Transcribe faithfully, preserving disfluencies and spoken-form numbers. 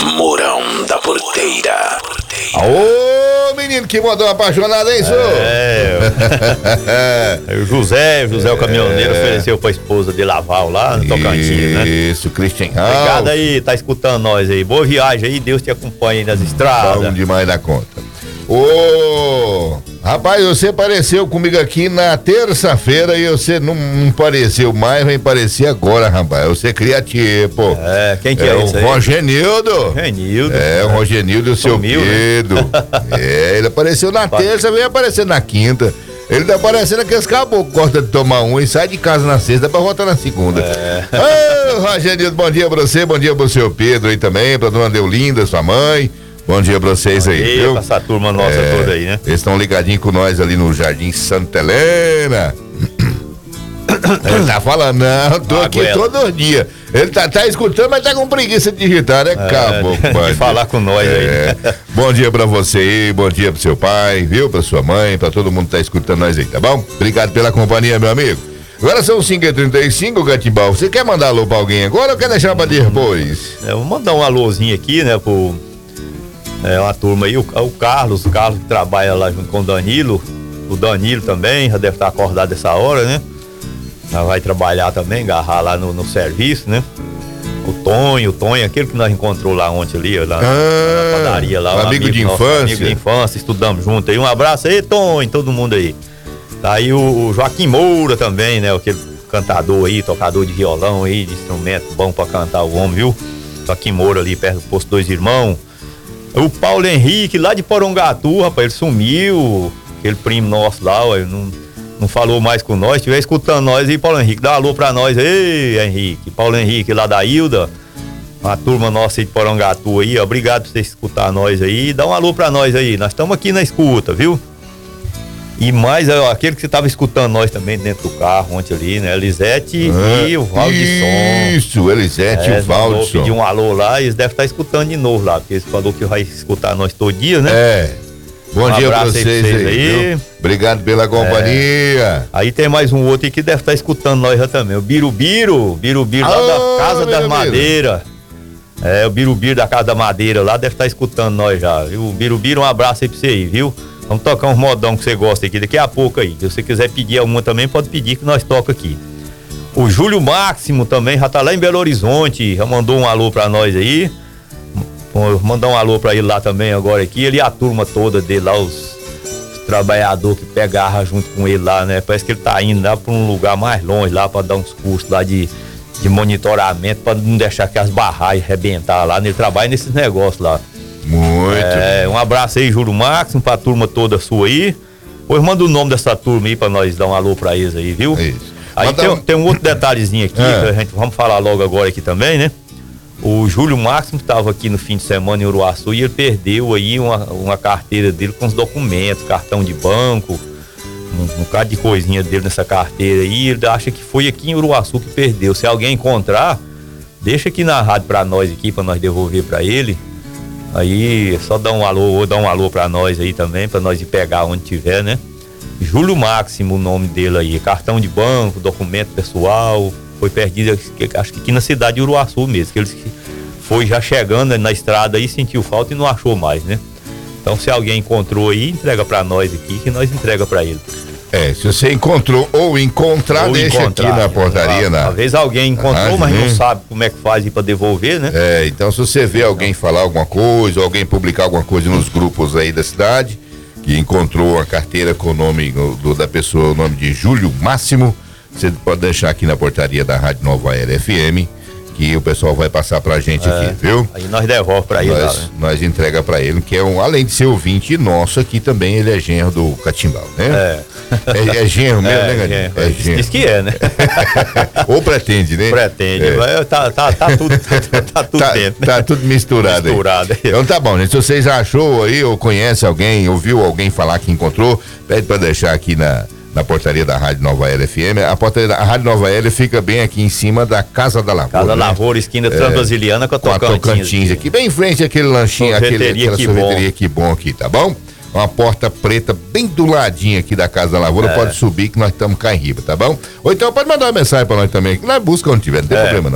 Mourão da Porteira. Ô, menino que mandou uma apaixonada, hein, senhor? É. O José, José é. o caminhoneiro, ofereceu pra esposa de Laval lá no Tocantins, né? Isso, Christian House. Obrigado aí, tá escutando nós aí. Boa viagem aí, Deus te acompanhe aí nas estradas. Bom demais da conta. Ô, rapaz, você apareceu comigo aqui na terça-feira e você não, não apareceu mais, vai aparecer agora, rapaz. Você é criativo, pô. É, quem que é, é esse aí? O Rogenildo. Rogenildo. É, o Rogenildo e o seu Sumiu, Pedro. Né? É, ele apareceu na terça, veio aparecer na quinta. Ele tá parecendo aqueles caboclos que gostam de tomar um e sai de casa na sexta pra voltar na segunda. É. Ô, Rogenildo, bom dia pra você, bom dia pro seu Pedro aí também, pra dona Deolinda, sua mãe. Bom dia pra vocês aí, dia, viu? Pra essa turma nossa é, toda aí, né? Eles estão ligadinhos com nós ali no Jardim Santa Helena. Ele tá falando, não, tô ah, aqui todo dia. Ele tá, tá escutando, mas tá com preguiça de digitar, né? Acabou, é, de falar com nós é. aí. Bom dia pra você aí, bom dia pro seu pai, viu? Pra sua mãe, pra todo mundo que tá escutando nós aí, tá bom? Obrigado pela companhia, meu amigo. Agora são cinco e trinta e cinco, Gatimbal. Você quer mandar alô pra alguém agora ou quer deixar pra depois? É, vou mandar um alôzinho aqui, né, pro... É uma turma aí, o, o Carlos, o Carlos que trabalha lá junto com o Danilo, o Danilo também, já deve estar acordado essa hora, né? Já vai trabalhar também, agarrar lá no, no serviço, né? O Tonho, o Tonho, aquele que nós encontrou lá ontem ali, lá ah, na padaria lá. Um amigo, amigo de nosso, infância. Amigo de infância, estudamos junto aí. Um abraço aí, Tonho, todo mundo aí. Tá aí o, o Joaquim Moura também, né? Aquele cantador aí, tocador de violão aí, de instrumento bom pra cantar o homem, viu? Joaquim Moura ali perto do Posto Dois Irmãos. O Paulo Henrique, lá de Porongatu, rapaz, ele sumiu, aquele primo nosso lá, ué, não, não falou mais com nós, estiver escutando nós aí, Paulo Henrique, dá um alô pra nós, ei, Henrique, Paulo Henrique lá da Hilda, uma turma nossa aí de Porongatu aí, ó, obrigado por você escutar nós aí, dá um alô pra nós aí, nós estamos aqui na escuta, viu? E mais, ó, aquele que você tava escutando nós também dentro do carro ontem ali, né? Elisete ah, e o Valdisson. Isso, Elisete é, e o Valdisson. Pediu um alô lá e eles devem estar escutando de novo lá, porque eles falou que vai escutar nós todo dia, né? É. Bom um dia pra vocês aí. vocês aí. aí. Obrigado pela companhia. É. Aí tem mais um outro aí que deve estar escutando nós já também. O Birubiru, Birubiru lá da Casa das Madeiras. É, o Birubiru da Casa da Madeira lá deve estar escutando nós já, viu? O Birubiru, um abraço aí pra você aí, viu? Vamos tocar uns modão que você gosta aqui daqui a pouco aí. Se você quiser pedir alguma também, pode pedir que nós toca aqui. O Júlio Máximo também já tá lá em Belo Horizonte, já mandou um alô pra nós aí. Vou mandar um alô pra ele lá também agora aqui. Ele e a turma toda dele lá, os, os trabalhadores que pegaram junto com ele lá, né? Parece que ele tá indo lá pra um lugar mais longe lá pra dar uns cursos lá de, de monitoramento, pra não deixar que as barragens arrebentar lá. Ele trabalha nesses negócios lá. Muito. É, um abraço aí, Júlio Máximo, pra turma toda sua aí. Pois manda o nome dessa turma aí pra nós dar um alô pra eles aí, viu? É isso. Aí tem, um... tem um outro detalhezinho aqui, é. que a gente vamos falar logo agora aqui também, né? O Júlio Máximo estava aqui no fim de semana em Uruaçu e ele perdeu aí uma, uma carteira dele com os documentos, cartão de banco, um, um bocado de coisinha dele nessa carteira aí. Ele acha que foi aqui em Uruaçu que perdeu. Se alguém encontrar, deixa aqui na rádio pra nós aqui, pra nós devolver pra ele. Aí, só dá um alô, ou dá um alô pra nós aí também, pra nós ir pegar onde tiver, né? Júlio Máximo, o nome dele aí, cartão de banco, documento pessoal, foi perdido, acho que aqui na cidade de Uruaçu mesmo, que ele foi já chegando na estrada aí, sentiu falta e não achou mais, né? Então, se alguém encontrou aí, entrega pra nós aqui, que nós entrega pra ele. É, se você encontrou ou encontrar, ou deixa encontrar, aqui na portaria. Uma, na... uma vez alguém encontrou, rádio, mas né? não sabe como é que faz para devolver, né? É, então se você vê alguém falar alguma coisa, ou alguém publicar alguma coisa nos grupos aí da cidade, que encontrou a carteira com o nome do, da pessoa, o nome de Júlio Máximo, você pode deixar aqui na portaria da Rádio Nova Era F M, que o pessoal vai passar pra gente é, aqui, viu? Aí nós devolve pra ele nós, lá, né? Nós entrega pra ele, que é um, além de ser ouvinte nosso aqui também, ele é genro do Catimbau, né? É. É, é genro mesmo, é, né, Gadinho? É, é genro. Diz que é, né? Ou pretende, né? Pretende. É. Tá, tá, tá tudo, tá, tá tudo tá, dentro. Tá tudo misturado, misturado aí. aí. Então tá bom, gente. Se vocês achou aí, ou conhece alguém, ouviu alguém falar que encontrou, pede pra deixar aqui na, na portaria da Rádio Nova Era F M. A portaria da a Rádio Nova Era fica bem aqui em cima da Casa da Lavoura. Casa da né? Lavoura, esquina é, Transbrasiliana com a Tocantins. Com a Tocantins aqui, bem em frente àquele lanchinho, aquele, aquela que sorveteria bom. que bom aqui, tá bom? Uma porta preta bem do ladinho aqui da Casa da Lavoura, é. pode subir que nós estamos cá em riba, tá bom? Ou então pode mandar uma mensagem pra nós também, que nós busca onde tiver, não tem é. problema